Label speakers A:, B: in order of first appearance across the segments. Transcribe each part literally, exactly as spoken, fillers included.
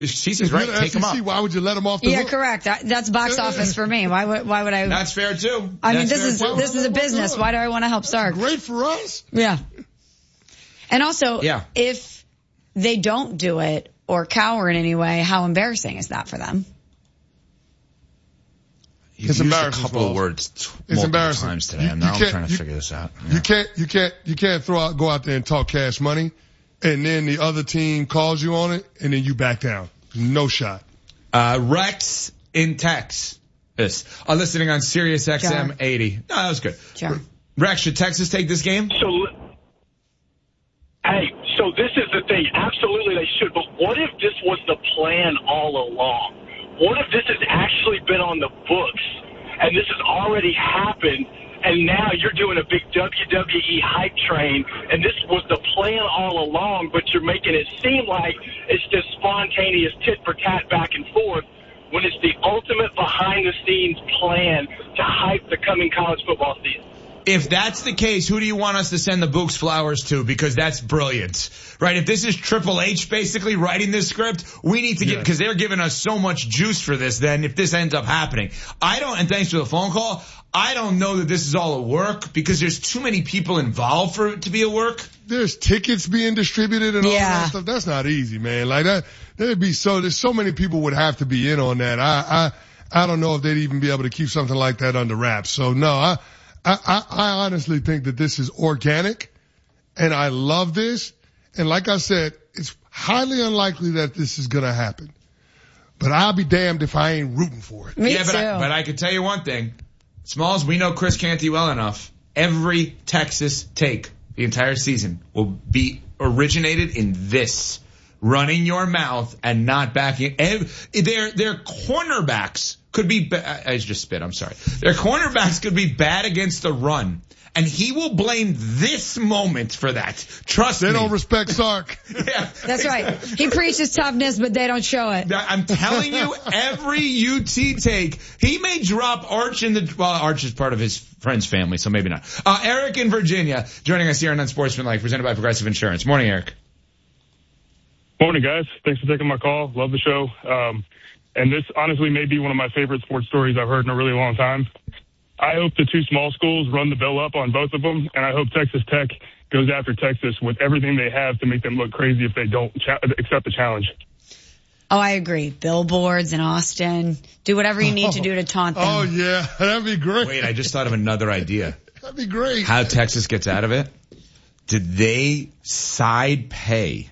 A: Cece's right. Take him up.
B: Why would you let him off the
C: Yeah,
B: hook?
C: correct. That's box office for me. Why would, why would I?
A: That's fair too.
C: I mean,
A: That's
C: this is,
A: too.
C: this is a business. Why do I want to help Sark?
B: Great for us.
C: Yeah. And also,
A: yeah.
C: if they don't do it or cower in any way, how embarrassing is that for them?
A: You've
B: it's
A: used
B: embarrassing.
A: a couple of words t-
B: it's
A: multiple
B: embarrassing.
A: times today.
B: You,
A: I'm now
B: you
A: I'm trying to
B: you,
A: figure this out. Yeah.
B: You can't, you can't, you can't throw out, go out there and talk cash money, and then the other team calls you on it, and then you back down. No shot.
A: Uh, Rex in Texas are listening on Sirius X M
C: Sure.
A: eighty. No, that was good.
C: Sure.
A: Rex, should Texas take this game?
D: So, hey, so this is the thing. Absolutely they should, but what if this was the plan all along? What if this has actually been on the books, and this has already happened, and now you're doing a big W W E hype train, and this was the plan all along, but you're making it seem like it's just spontaneous tit for tat back and forth, when it's the ultimate behind-the-scenes plan to hype the coming college football season.
A: If that's the case, who do you want us to send the Books flowers to? Because that's brilliant, right? If this is Triple H basically writing this script, we need to get, because they're giving us so much juice for this, then if this ends up happening. I don't, and thanks for the phone call, I don't know that this is all a work because there's too many people involved for it to be a work.
B: There's tickets being distributed and all
C: Yeah.
B: that stuff. That's not easy, man. Like that, there'd be so, there's so many people would have to be in on that. I, I, I don't know if they'd even be able to keep something like that under wraps. So no, I, I, I, I honestly think that this is organic and I love this. And like I said, it's highly unlikely that this is going to happen, but I'll be damned if I ain't rooting for it.
C: Me
A: yeah, but
C: too.
A: I, but I can tell you one thing. Smalls, we know Chris Canty well enough. Every Texas take the entire season will be originated in this. Running your mouth and not backing. Their, their cornerbacks could be, ba- I just spit, I'm sorry. Their cornerbacks could be bad against the run. And he will blame this moment for that. Trust
B: they
A: me.
B: They don't respect Sark.
A: Yeah.
C: That's right. He preaches toughness, but they don't show it.
A: I'm telling you, every U T take, he may drop Arch in the, well, Arch is part of his friend's family, so maybe not. Uh, Eric in Virginia joining us here on Unsportsmanlike, presented by Progressive Insurance. Morning, Eric.
E: Morning, guys. Thanks for taking my call. Love the show. Um, and this honestly may be one of my favorite sports stories I've heard in a really long time. I hope the two small schools run the bill up on both of them, and I hope Texas Tech goes after Texas with everything they have to make them look crazy if they don't cha- accept the challenge.
C: Oh, I agree. Billboards in Austin. Do whatever you need to do to taunt them.
B: Oh, yeah. That'd be great.
A: Wait, I just thought of another idea.
B: That'd be great.
A: How Texas gets out of it? Did they side pay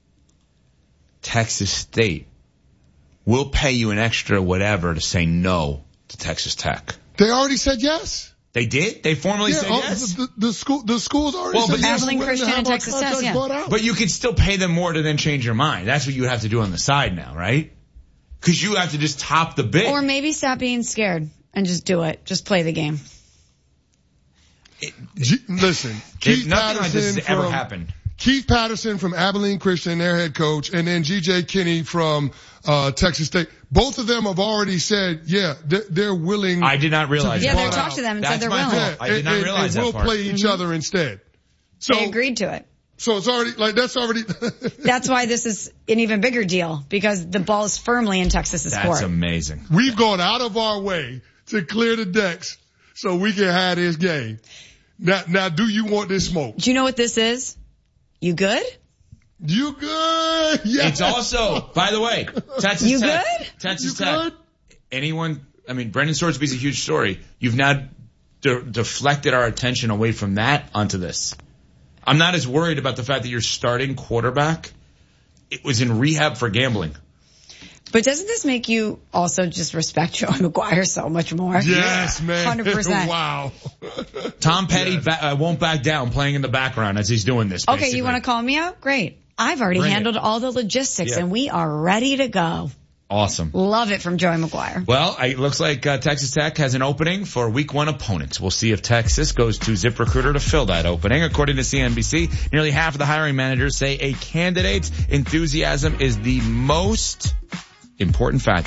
A: Texas State? We'll pay you an extra whatever to say no to Texas Tech.
B: They already said yes.
A: They did? They formally
B: yeah,
A: said
B: all,
A: yes?
B: The, the, the school, the schools already
A: well,
B: said
A: but
B: yes.
C: Abilene Christian and Texas Tech, yeah.
A: But you could still pay them more to then change your mind. That's what you have to do on the side now, right? Because you have to just top the bid.
C: Or maybe stop being scared and just do it. Just play the game.
B: It, G- listen, Keith
A: nothing like this
B: Patterson
A: has ever
B: from,
A: happened.
B: Keith Patterson from Abilene Christian, their head coach, and then G J Kinney from uh Texas State. Both of them have already said, yeah, they're, they're willing.
A: I did not realize
C: Yeah,
A: that.
C: they talked to them and
A: That's
C: said they're
A: my
C: willing.
A: fault. I did not
B: and,
A: realize
B: and
A: that
B: we'll
A: part.
B: play each
C: Mm-hmm.
B: other instead. So
C: They agreed to it.
B: So it's already like that's already.
C: That's why this is an even bigger deal, because the ball is firmly in Texas's
A: That's
C: court.
A: amazing.
B: We've gone out of our way to clear the decks so we can have this game. Now, now, do you want this smoke?
C: Do you know what this is? You good?
B: You good? Yeah.
A: It's also, by the way, Texas
C: You
A: Tech.
C: good?
A: Texas
B: You
A: Tech.
B: good?
A: Anyone, I mean, Brendan Sorsby's a huge story. You've now de- deflected our attention away from that onto this. I'm not as worried about the fact that your starting quarterback, it was in rehab for gambling.
C: But doesn't this make you also just respect Joey McGuire so much more?
B: Yes, man.
C: one hundred percent.
B: Wow.
A: Tom Petty
B: Yes.
A: ba- uh, won't back down playing in the background as he's doing this.
C: Okay,
A: basically.
C: you want to call me out? Great. I've already
A: Bring
C: handled
A: it.
C: all the logistics
A: Yeah.
C: and we are ready to go.
A: Awesome.
C: Love it from Joey McGuire.
A: Well, it looks like uh, Texas Tech has an opening for week one opponents. We'll see if Texas goes to ZipRecruiter to fill that opening. According to C N B C, nearly half of the hiring managers say a candidate's enthusiasm is the most important factor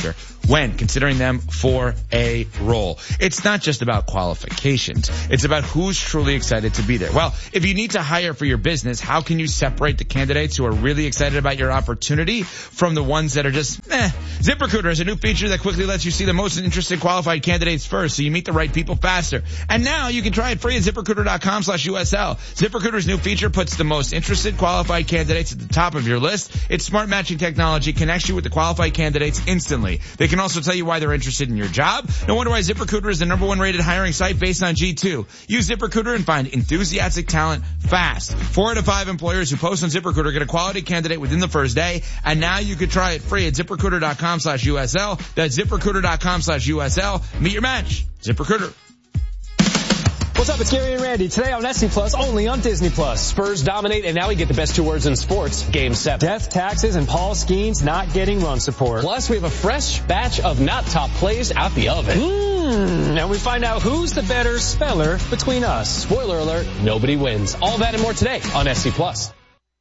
A: when considering them for a role. It's not just about qualifications. It's about who's truly excited to be there. Well, if you need to hire for your business, how can you separate the candidates who are really excited about your opportunity from the ones that are just, eh? ZipRecruiter is a new feature that quickly lets you see the most interested qualified candidates first, so you meet the right people faster. And now you can try it free at ZipRecruiter.com slash USL. ZipRecruiter's new feature puts the most interested qualified candidates at the top of your list. Its smart matching technology connects you with the qualified candidates instantly. They can also tell you why they're interested in your job. No wonder why ZipRecruiter is the number one rated hiring site based on G two. Use ZipRecruiter and find enthusiastic talent fast. Four out of five employers who post on ZipRecruiter get a quality candidate within the first day. And now you can try it free at ZipRecruiter.com slash USL. That's ZipRecruiter.com slash USL. Meet your match. ZipRecruiter.
F: What's up, it's Gary and Randy. Today on S C Plus, only on Disney Plus. Spurs dominate, and now we get the best two words in sports. Game seven. Death, taxes, and Paul Skeens not getting run support. Plus, we have a fresh batch of not top plays out the oven. Mmm, and we find out who's the better speller between us. Spoiler alert, nobody wins. All that and more today on S C Plus.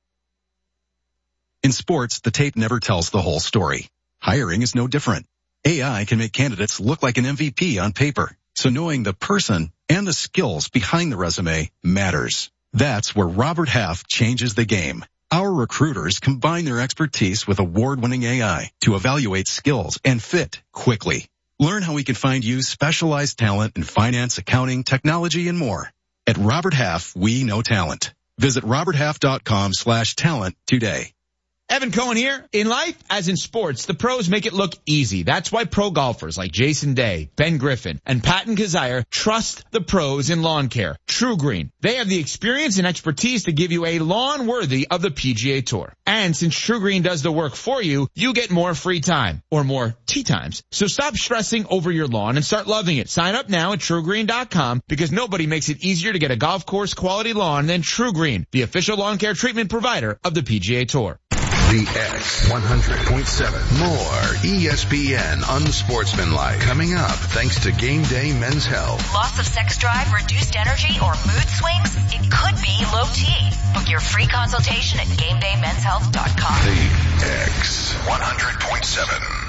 G: In sports, the tape never tells the whole story. Hiring is no different. A I can make candidates look like an M V P on paper. So knowing the person and the skills behind the resume matters. That's where Robert Half changes the game. Our recruiters combine their expertise with award-winning A I to evaluate skills and fit quickly. Learn how we can find you specialized talent in finance, accounting, technology, and more. At Robert Half, we know talent. Visit roberthalf.com slash talent today.
A: Evan Cohen here. In life, as in sports, the pros make it look easy. That's why pro golfers like Jason Day, Ben Griffin, and Patton Kazire trust the pros in lawn care. True Green. They have the experience and expertise to give you a lawn worthy of the P G A Tour. And since True Green does the work for you, you get more free time, or more tee times. So stop stressing over your lawn and start loving it. Sign up now at true green dot com because nobody makes it easier to get a golf course quality lawn than True Green, the official lawn care treatment provider of the P G A Tour.
H: The X one hundred point seven. More E S P N unsportsmanlike coming up thanks to Game Day Men's Health.
I: Loss of sex drive, reduced energy, or mood swings? It could be low T. Book your free consultation at game day men's health dot com.
H: The X one hundred point seven.